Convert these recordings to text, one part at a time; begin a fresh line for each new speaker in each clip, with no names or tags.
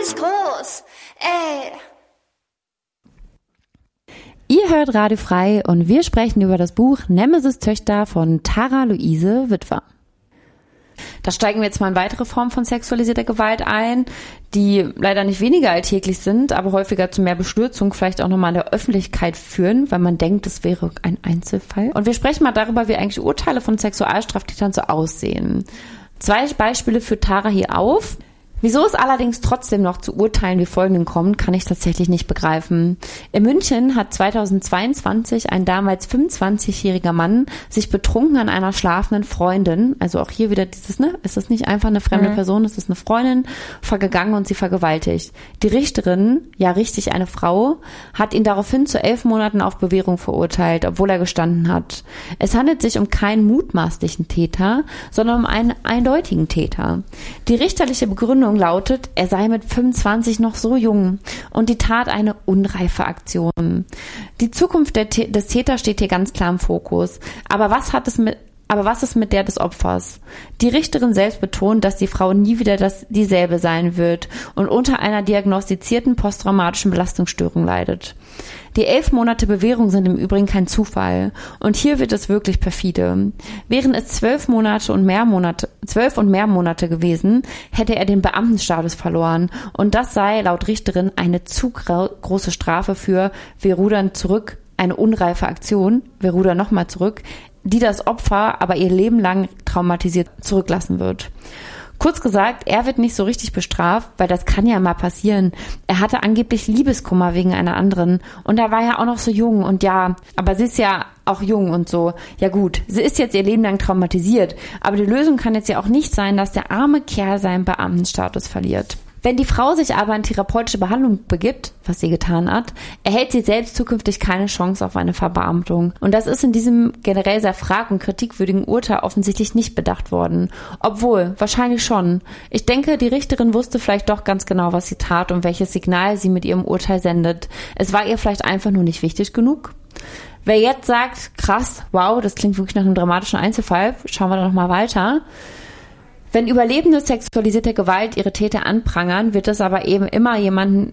nicht groß, ey.
Ihr hört Radio Frei und wir sprechen über das Buch Nemesis Töchter von Tara Luise Witwer. Da steigen wir jetzt mal in weitere Formen von sexualisierter Gewalt ein, die leider nicht weniger alltäglich sind, aber häufiger zu mehr Bestürzung vielleicht auch nochmal in der Öffentlichkeit führen, weil man denkt, es wäre ein Einzelfall. Und wir sprechen mal darüber, wie eigentlich Urteile von Sexualstraftätern so aussehen. 2 Beispiele führt Tara hier auf. Wieso es allerdings trotzdem noch zu Urteilen wie folgenden kommt, kann ich tatsächlich nicht begreifen. In München hat 2022 ein damals 25-jähriger Mann sich betrunken an einer schlafenden Freundin, also auch hier wieder dieses, ist das nicht einfach eine fremde Person, ist das eine Freundin, vergegangen und sie vergewaltigt. Die Richterin, ja richtig eine Frau, hat ihn daraufhin zu 11 Monaten auf Bewährung verurteilt, obwohl er gestanden hat. Es handelt sich um keinen mutmaßlichen Täter, sondern um einen eindeutigen Täter. Die richterliche Begründung lautet, er sei mit 25 noch so jung und die Tat eine unreife Aktion. Die Zukunft des Täters steht hier ganz klar im Fokus. Aber was ist mit der des Opfers? Die Richterin selbst betont, dass die Frau nie wieder dieselbe sein wird und unter einer diagnostizierten posttraumatischen Belastungsstörung leidet. Die 11 Monate Bewährung sind im Übrigen kein Zufall. Und hier wird es wirklich perfide. Wären es 12 und mehr Monate gewesen, hätte er den Beamtenstatus verloren. Und das sei laut Richterin eine zu große Strafe für wir rudern zurück, eine unreife Aktion, wir rudern nochmal zurück, die das Opfer aber ihr Leben lang traumatisiert zurücklassen wird. Kurz gesagt, er wird nicht so richtig bestraft, weil das kann ja mal passieren. Er hatte angeblich Liebeskummer wegen einer anderen und er war ja auch noch so jung und ja, aber sie ist ja auch jung und so. Ja gut, sie ist jetzt ihr Leben lang traumatisiert, aber die Lösung kann jetzt ja auch nicht sein, dass der arme Kerl seinen Beamtenstatus verliert. Wenn die Frau sich aber in therapeutische Behandlung begibt, was sie getan hat, erhält sie selbst zukünftig keine Chance auf eine Verbeamtung. Und das ist in diesem generell sehr frag- und kritikwürdigen Urteil offensichtlich nicht bedacht worden. Obwohl, wahrscheinlich schon. Ich denke, die Richterin wusste vielleicht doch ganz genau, was sie tat und welches Signal sie mit ihrem Urteil sendet. Es war ihr vielleicht einfach nur nicht wichtig genug. Wer jetzt sagt, krass, wow, das klingt wirklich nach einem dramatischen Einzelfall, schauen wir da nochmal weiter. Wenn Überlebende sexualisierter Gewalt ihre Täter anprangern, wird es aber eben immer jemanden,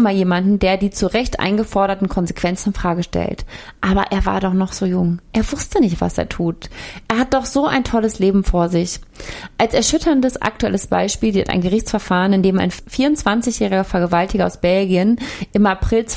der die zu Recht eingeforderten Konsequenzen in Frage stellt. Aber er war doch noch so jung. Er wusste nicht, was er tut. Er hat doch so ein tolles Leben vor sich. Als erschütterndes aktuelles Beispiel wird ein Gerichtsverfahren, in dem ein 24-jähriger Vergewaltiger aus Belgien im April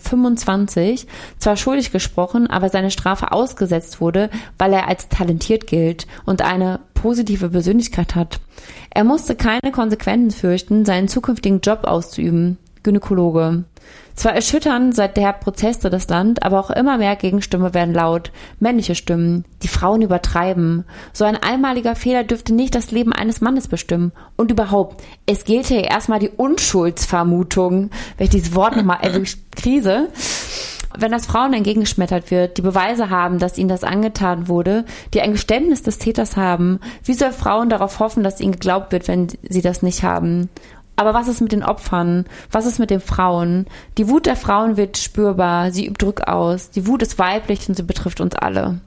2025 zwar schuldig gesprochen, aber seine Strafe ausgesetzt wurde, weil er als talentiert gilt und eine positive Persönlichkeit hat. Er musste keine Konsequenzen fürchten, seinen zukünftigen Job auszuüben. Gynäkologe. Zwar erschüttern seither Proteste das Land, aber auch immer mehr Gegenstimmen werden laut. Männliche Stimmen. Die Frauen übertreiben. So ein einmaliger Fehler dürfte nicht das Leben eines Mannes bestimmen. Und überhaupt, es gilt hier erstmal die Unschuldsvermutung. Wenn ich dieses Wort nochmal wirklich Krise. Wenn das Frauen entgegengeschmettert wird, die Beweise haben, dass ihnen das angetan wurde, die ein Geständnis des Täters haben, wie soll Frauen darauf hoffen, dass ihnen geglaubt wird, wenn sie das nicht haben? Aber was ist mit den Opfern? Was ist mit den Frauen? Die Wut der Frauen wird spürbar, sie übt Druck aus. Die Wut ist weiblich und sie betrifft uns alle.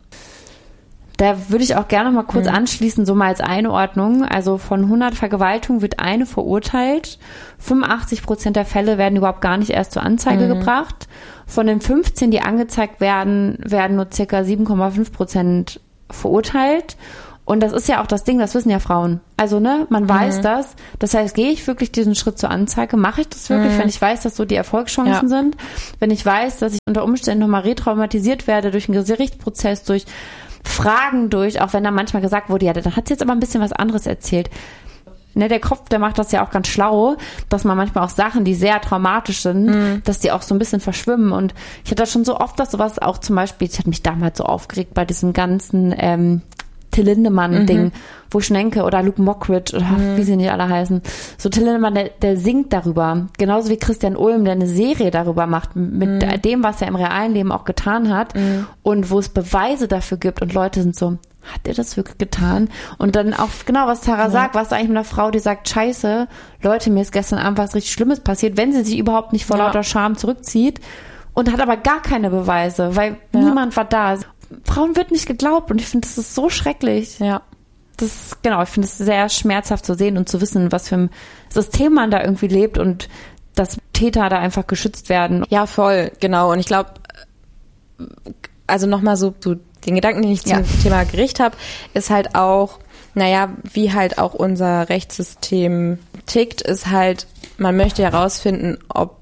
Da würde ich auch gerne noch mal kurz anschließen, so mal als Einordnung. Also von 100 Vergewaltigungen wird eine verurteilt. 85% der Fälle werden überhaupt gar nicht erst zur Anzeige gebracht. Von den 15, die angezeigt werden, werden nur ca. 7,5% verurteilt. Und das ist ja auch das Ding, das wissen ja Frauen. Also, man weiß das. Das heißt, gehe ich wirklich diesen Schritt zur Anzeige? Mache ich das wirklich, wenn ich weiß, dass so die Erfolgschancen sind? Wenn ich weiß, dass ich unter Umständen nochmal retraumatisiert werde durch einen Gerichtsprozess, durch Fragen, auch wenn da manchmal gesagt wurde, ja, dann hat sie jetzt aber ein bisschen was anderes erzählt. Der Kopf, der macht das ja auch ganz schlau, dass man manchmal auch Sachen, die sehr traumatisch sind, dass die auch so ein bisschen verschwimmen. Und ich hatte schon so oft, dass sowas auch zum Beispiel, ich hatte mich damals so aufgeregt bei diesem ganzen Till Lindemann-Ding, wo Schnenke oder Luke Mockridge oder wie sie nicht alle heißen. So Till Lindemann, der singt darüber. Genauso wie Christian Ulm, der eine Serie darüber macht, mit dem, was er im realen Leben auch getan hat und wo es Beweise dafür gibt und Leute sind so, hat er das wirklich getan? Und dann auch genau, was Tara sagt, was eigentlich mit einer Frau, die sagt, scheiße, Leute, mir ist gestern Abend was richtig Schlimmes passiert, wenn sie sich überhaupt nicht vor lauter Scham zurückzieht und hat aber gar keine Beweise, weil niemand war da. Frauen wird nicht geglaubt und ich finde, das ist so schrecklich.
Ja.
ich finde es sehr schmerzhaft zu sehen und zu wissen, was für ein System man da irgendwie lebt und dass Täter da einfach geschützt werden.
Ja, voll, genau. Und ich glaube, also nochmal so den Gedanken, den ich zum Thema Gericht habe, ist halt auch, wie halt auch unser Rechtssystem tickt, ist halt, man möchte herausfinden, ob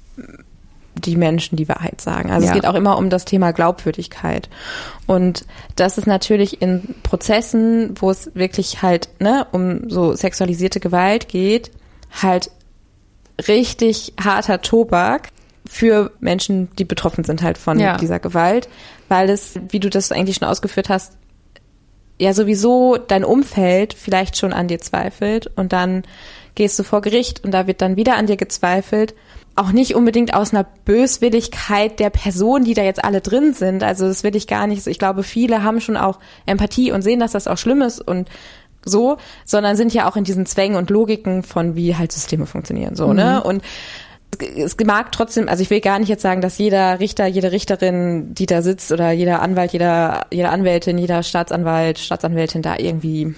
die Menschen die Wahrheit sagen. Also es geht auch immer um das Thema Glaubwürdigkeit. Und das ist natürlich in Prozessen, wo es wirklich halt um so sexualisierte Gewalt geht, halt richtig harter Tobak für Menschen, die betroffen sind halt von dieser Gewalt, weil es, wie du das eigentlich schon ausgeführt hast, ja sowieso dein Umfeld vielleicht schon an dir zweifelt und dann gehst du vor Gericht und da wird dann wieder an dir gezweifelt. Auch nicht unbedingt aus einer Böswilligkeit der Person, die da jetzt alle drin sind. Also das will ich gar nicht so. Ich glaube, viele haben schon auch Empathie und sehen, dass das auch schlimm ist und so, sondern sind ja auch in diesen Zwängen und Logiken von, wie halt Systeme funktionieren, so, ne? Und es mag trotzdem, also ich will gar nicht jetzt sagen, dass jeder Richter, jede Richterin, die da sitzt oder jeder Anwalt, jede Anwältin, jeder Staatsanwalt, Staatsanwältin da irgendwie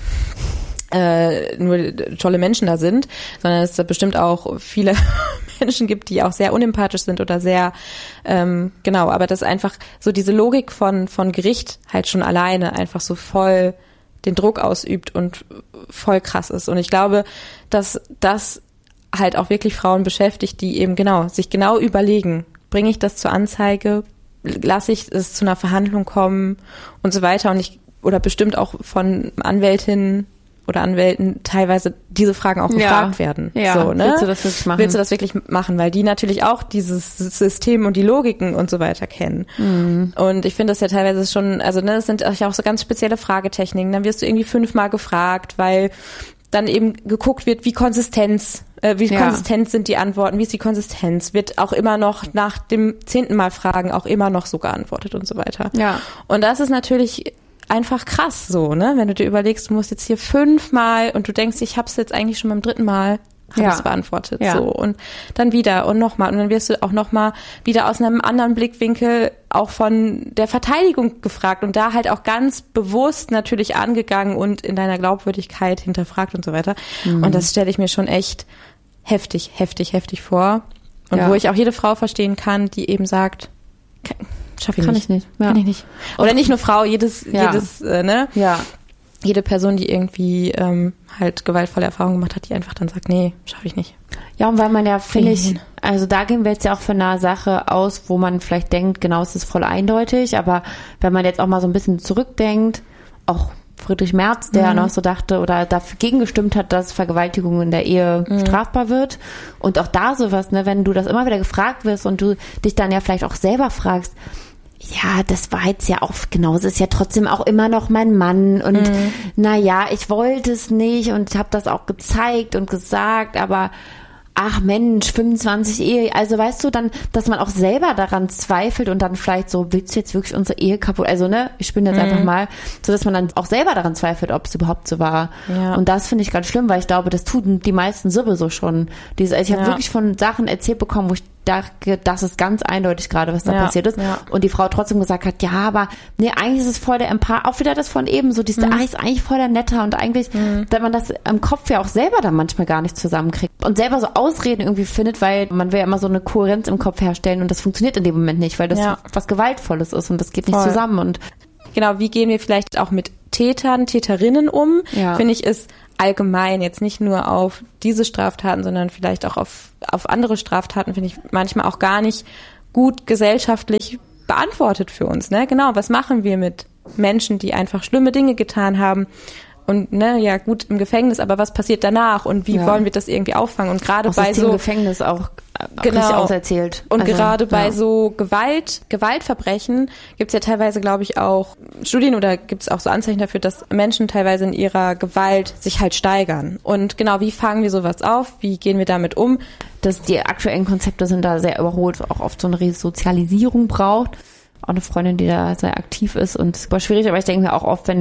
nur tolle Menschen da sind, sondern es da bestimmt auch viele Menschen gibt, die auch sehr unempathisch sind oder sehr, aber das einfach so diese Logik von Gericht halt schon alleine einfach so voll den Druck ausübt und voll krass ist. Und ich glaube, dass das halt auch wirklich Frauen beschäftigt, die eben sich genau überlegen, bringe ich das zur Anzeige, lasse ich es zu einer Verhandlung kommen und so weiter. Oder bestimmt auch von Anwältinnen oder Anwälten teilweise diese Fragen auch gefragt werden.
Ja,
so, ne?
Willst du das wirklich machen?
Willst du das wirklich machen? Weil die natürlich auch dieses System und die Logiken und so weiter kennen. Mhm. Und ich finde das ja teilweise schon, also das sind ja auch so ganz spezielle Fragetechniken. Dann wirst du irgendwie 5-mal gefragt, weil dann eben geguckt wird, wie konsistent sind die Antworten, wie ist die Konsistenz, wird auch immer noch nach dem 10. Mal Fragen auch immer noch so geantwortet und so weiter. Ja. Und das ist natürlich einfach krass so, ne? Wenn du dir überlegst, du musst jetzt hier 5-mal und du denkst, ich hab's jetzt eigentlich schon beim 3. Mal beantwortet. Ja. So. Und dann wieder und nochmal. Und dann wirst du auch nochmal wieder aus einem anderen Blickwinkel auch von der Verteidigung gefragt und da halt auch ganz bewusst natürlich angegangen und in deiner Glaubwürdigkeit hinterfragt und so weiter. Mhm. Und das stelle ich mir schon echt heftig vor. Und wo ich auch jede Frau verstehen kann, die eben sagt, schaffe ich nicht. Kann ich nicht. Oder nicht nur Frau, jedes, ne? Ja. Jede Person, die irgendwie halt gewaltvolle Erfahrungen gemacht hat, die einfach dann sagt, nee, schaffe ich nicht.
Ja, und weil man ja, finde ich, also da gehen wir jetzt ja auch von einer Sache aus, wo man vielleicht denkt, genau, es ist voll eindeutig, aber wenn man jetzt auch mal so ein bisschen zurückdenkt, auch Friedrich Merz, der noch so dachte oder dagegen gestimmt hat, dass Vergewaltigung in der Ehe strafbar wird. Und auch da sowas, ne, wenn du das immer wieder gefragt wirst und du dich dann ja vielleicht auch selber fragst, ja, das war jetzt ja auch genauso, ist ja trotzdem auch immer noch mein Mann und naja, ich wollte es nicht und habe das auch gezeigt und gesagt, aber ach Mensch, 25 Ehe, also weißt du dann, dass man auch selber daran zweifelt und dann vielleicht so, willst du jetzt wirklich unsere Ehe kaputt, also ne, ich spinne jetzt einfach mal, so dass man dann auch selber daran zweifelt, ob es überhaupt so war. Ja. Und das finde ich ganz schlimm, weil ich glaube, das tun die meisten sowieso schon. Ich habe wirklich von Sachen erzählt bekommen, wo ich dachte, das ist ganz eindeutig gerade, was da passiert ist. Ja. Und die Frau trotzdem gesagt hat, ja, aber nee, eigentlich ist es voll der Empath, auch wieder das von eben, so ist eigentlich voll der Netter und eigentlich, dass man das im Kopf ja auch selber dann manchmal gar nicht zusammenkriegt und selber so Ausreden irgendwie findet, weil man will ja immer so eine Kohärenz im Kopf herstellen und das funktioniert in dem Moment nicht, weil das was Gewaltvolles ist und das geht nicht zusammen. Und
genau, wie gehen wir vielleicht auch mit Tätern, Täterinnen um, finde ich, ist allgemein jetzt nicht nur auf diese Straftaten, sondern vielleicht auch auf andere Straftaten, finde ich manchmal auch gar nicht gut gesellschaftlich beantwortet für uns. Ne? Genau, was machen wir mit Menschen, die einfach schlimme Dinge getan haben? Und ne, ja gut im Gefängnis, aber was passiert danach und wie wollen wir das irgendwie auffangen? Und gerade bei so
im Gefängnis auch richtig auserzählt.
Und also, gerade bei so Gewaltverbrechen gibt's ja teilweise, glaube ich, auch Studien oder gibt's auch so Anzeichen dafür, dass Menschen teilweise in ihrer Gewalt sich halt steigern. Und genau, wie fangen wir sowas auf? Wie gehen wir damit um?
Dass die aktuellen Konzepte sind da sehr überholt, auch oft so eine Resozialisierung braucht. Auch eine Freundin, die da sehr aktiv ist und super schwierig, aber ich denke mir auch oft, wenn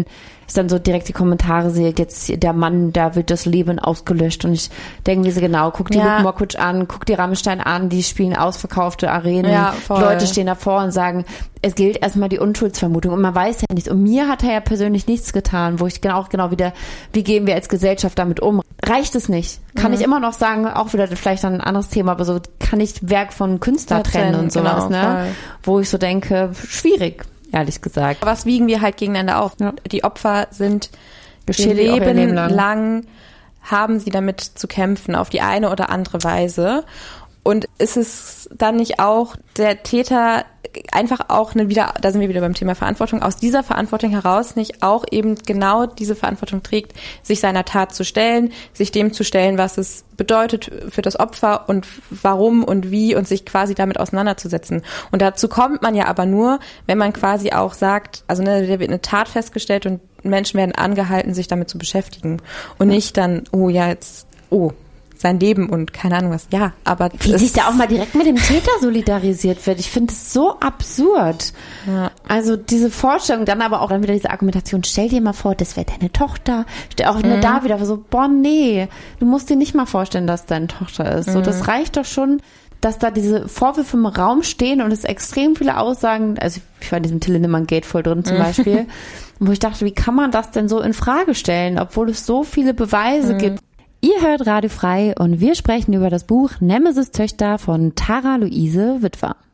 ich dann so direkt die Kommentare sehe, jetzt der Mann, da wird das Leben ausgelöscht und ich denke mir so genau, guck die Luke Mockridge an, guck die Rammstein an, die spielen ausverkaufte Arenen, die Leute stehen davor und sagen, es gilt erstmal die Unschuldsvermutung und man weiß ja nichts und mir hat er ja persönlich nichts getan, wo ich genau wieder, wie gehen wir als Gesellschaft damit um? Reicht es nicht? Kann ich immer noch sagen, auch wieder vielleicht dann ein anderes Thema, aber so kann ich Werk von Künstler trennen und sowas,
genau,
ne? Wo ich so denke, schwierig. Ehrlich gesagt.
Was wiegen wir halt gegeneinander auf? Ja. Die Opfer sind ihr Leben lang, haben sie damit zu kämpfen, auf die eine oder andere Weise. Und ist es dann nicht auch der Täter einfach auch da sind wir wieder beim Thema Verantwortung, aus dieser Verantwortung heraus nicht auch eben genau diese Verantwortung trägt, sich seiner Tat zu stellen, sich dem zu stellen, was es bedeutet für das Opfer und warum und wie und sich quasi damit auseinanderzusetzen. Und dazu kommt man ja aber nur, wenn man quasi auch sagt, also da wird eine Tat festgestellt und Menschen werden angehalten, sich damit zu beschäftigen und nicht dann, sein Leben und keine Ahnung was. Ja, aber
wie sich da auch mal direkt mit dem Täter solidarisiert wird. Ich finde es so absurd. Ja. Also diese Vorstellung, dann aber auch dann wieder diese Argumentation, stell dir mal vor, das wäre deine Tochter. Auch da wieder so, nee, du musst dir nicht mal vorstellen, dass deine Tochter ist. So, das reicht doch schon, dass da diese Vorwürfe im Raum stehen und es extrem viele Aussagen, also ich war in diesem Till Lindemann-Gate voll drin zum Beispiel, wo ich dachte, wie kann man das denn so in Frage stellen, obwohl es so viele Beweise gibt. Ihr hört Radio Frei und wir sprechen über das Buch Nemesis Töchter von Tara Luise Witwer.